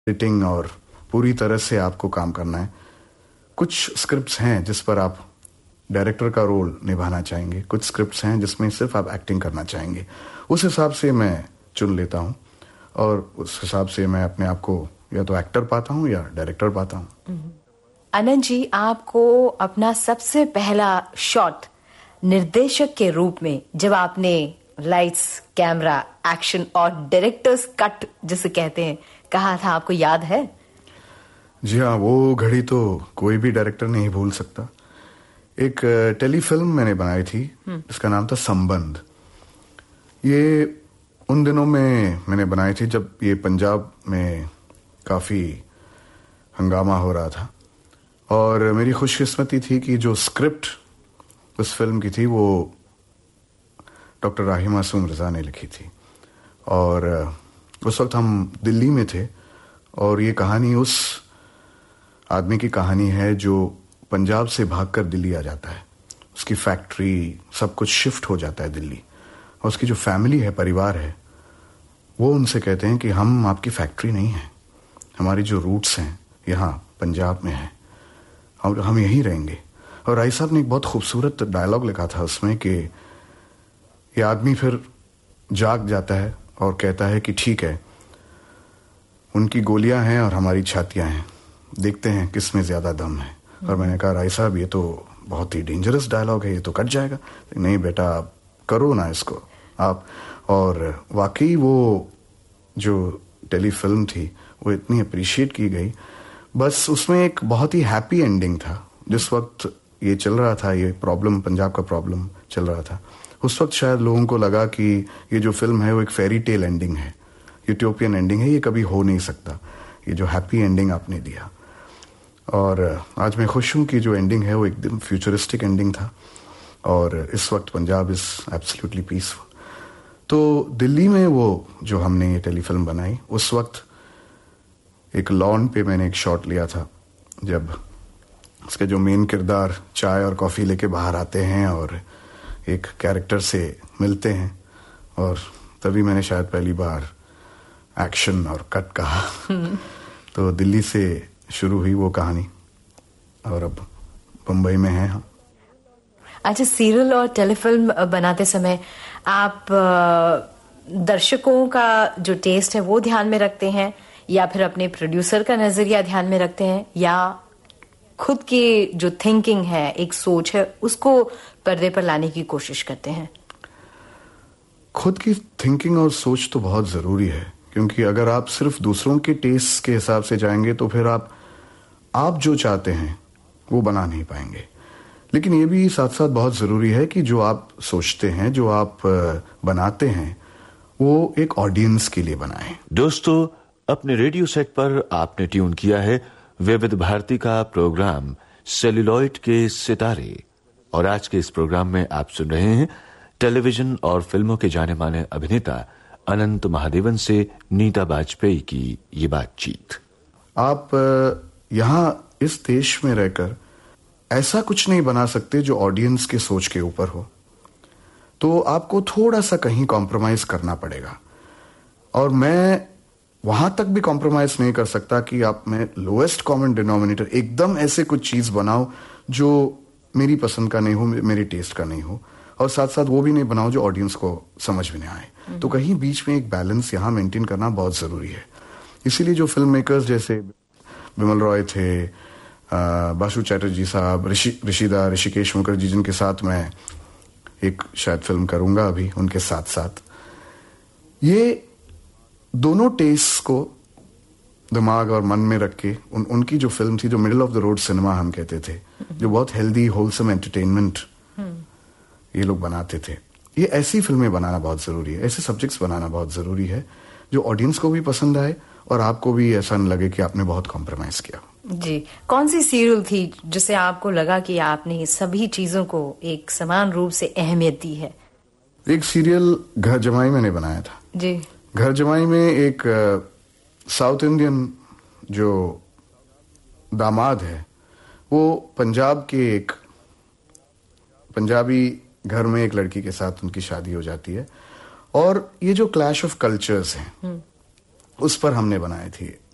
Editing और पूरी तरह से आपको काम करना है। कुछ स्क्रिप्ट्स हैं जिस पर आप डायरेक्टर का रोल निभाना चाहेंगे, कुछ स्क्रिप्ट्स हैं जिसमें सिर्फ आप एक्टिंग करना चाहेंगे। उस हिसाब से मैं चुन लेता हूँ और उस हिसाब से मैं अपने आप को या तो एक्टर पाता हूँ या डायरेक्टर पाता हूँ। अनंत जी, आपको अपना सबसे पहला शॉट निर्देशक के रूप में जब आपने लाइट्स, कैमरा, एक्शन और डायरेक्टर्स कट जिसे कहते हैं कहा था, आपको याद है? जी हाँ, वो घड़ी तो कोई भी डायरेक्टर नहीं भूल सकता। एक टेलीफिल्म मैंने बनाई थी जिसका नाम था संबंध। ये उन दिनों में मैंने बनाई थी जब ये पंजाब में काफी हंगामा हो रहा था और मेरी खुशकिस्मती थी कि जो स्क्रिप्ट उस फिल्म की थी वो डॉक्टर राही मासूम रजा ने लिखी थी और उस वक्त हम दिल्ली में थे और ये कहानी उस आदमी की कहानी है जो पंजाब से भागकर दिल्ली आ जाता है। उसकी फैक्ट्री सब कुछ शिफ्ट हो जाता है दिल्ली और उसकी जो फैमिली है, परिवार है, वो उनसे कहते हैं कि हम आपकी फैक्ट्री नहीं है, हमारी जो रूट्स हैं यहाँ पंजाब में है और हम यहीं रहेंगे। और राय साहब ने एक बहुत खूबसूरत डायलॉग लिखा था उसमें कि ये आदमी फिर जाग जाता है और कहता है कि ठीक है, उनकी गोलियां हैं और हमारी छातियां हैं, देखते हैं किस में ज्यादा दम है। और मैंने कहा राय साहब ये तो बहुत ही डेंजरस डायलॉग है, ये तो कट जाएगा। नहीं बेटा, आप करो ना इसको आप। और वाकई वो जो टेलीफिल्म थी वो इतनी अप्रिशिएट की गई। बस उसमें एक बहुत ही हैप्पी एंडिंग था। जिस वक्त ये चल रहा था, ये प्रॉब्लम, पंजाब का प्रॉब्लम चल रहा था, उस वक्त शायद लोगों को लगा कि ये जो फिल्म है वो एक फेरी टेल एंडिंग है, यूटोपियन एंडिंग है, ये कभी हो नहीं सकता, ये जो हैप्पी एंडिंग आपने दिया। और आज मैं खुश हूं कि जो एंडिंग है वो एकदम फ्यूचरिस्टिक एंडिंग था और इस वक्त पंजाब इज एब्सोल्युटली पीसफुल। तो दिल्ली में वो जो हमने ये टेलीफिल्म बनाई, उस वक्त एक लॉन पे मैंने एक शॉट लिया था जब उसके जो मेन किरदार चाय और कॉफी लेके बाहर आते हैं और एक कैरेक्टर से मिलते हैं और तभी मैंने शायद पहली बार एक्शन और कट कहा। तो दिल्ली से शुरू हुई वो कहानी और अब मुंबई में है हम। अच्छा, सीरियल और टेलीफिल्म बनाते समय आप दर्शकों का जो टेस्ट है वो ध्यान में रखते हैं या फिर अपने प्रोड्यूसर का नजरिया ध्यान में रखते हैं या खुद की जो थिंकिंग है, एक सोच है, उसको पर्दे पर लाने की कोशिश करते हैं? खुद की थिंकिंग और सोच तो बहुत जरूरी है, क्योंकि अगर आप सिर्फ दूसरों के टेस्ट के हिसाब से जाएंगे तो फिर आप जो चाहते हैं वो बना नहीं पाएंगे। लेकिन ये भी साथ साथ बहुत जरूरी है कि जो आप सोचते हैं, जो आप बनाते हैं, वो एक ऑडियंस के लिए बनाएं। दोस्तों, अपने रेडियो सेट पर आपने ट्यून किया है विविध भारती का प्रोग्राम सेल्यूलॉइड के सितारे और आज के इस प्रोग्राम में आप सुन रहे हैं टेलीविजन और फिल्मों के जाने माने अभिनेता अनंत महादेवन से नीता बाजपेयी की ये बातचीत। आप यहाँ इस देश में रहकर ऐसा कुछ नहीं बना सकते जो ऑडियंस के सोच के ऊपर हो, तो आपको थोड़ा सा कहीं कॉम्प्रोमाइज करना पड़ेगा। और मैं वहां तक भी कॉम्प्रोमाइज नहीं कर सकता कि आप में लोएस्ट कॉमन डिनोमिनेटर एकदम ऐसे कुछ चीज बनाओ जो मेरी पसंद का नहीं हो, मेरी टेस्ट का नहीं हो, और साथ साथ वो भी नहीं बनाओ जो ऑडियंस को समझ में नहीं आए। तो कहीं बीच में एक बैलेंस यहाँ मेंटेन करना बहुत जरूरी है। इसीलिए जो फिल्म मेकर्स जैसे बिमल रॉय थे, बासु चैटर्जी साहब, ऋषिकेश मुखर्जी, जिनके साथ मैं एक शायद फिल्म करूंगा अभी उनके साथ साथ, ये दोनों टेस्ट को दिमाग और मन में रख के उनकी जो फिल्म थी, जो middle of the road cinema हम कहते थे, जो बहुत हेल्दी होलसम एंटरटेनमेंट ये लोग बनाते थे, ये ऐसी फिल्में बनाना बहुत जरूरी है, ऐसे सब्जेक्ट्स बनाना बहुत जरूरी है जो ऑडियंस को भी पसंद आए और आपको भी ऐसा न लगे कि आपने बहुत कॉम्प्रोमाइज किया। जी, कौन सी सीरियल थी जिसे आपको लगा कि आपने सभी चीजों को एक समान रूप से अहमियत दी है? एक सीरियल घर जमाई मैंने बनाया था जी। घर जमाई में एक साउथ इंडियन जो दामाद है, वो पंजाब के एक पंजाबी घर में एक लड़की के साथ उनकी शादी हो जाती है और ये जो क्लैश ऑफ कल्चर्स हैं उस पर हमने बनाई थी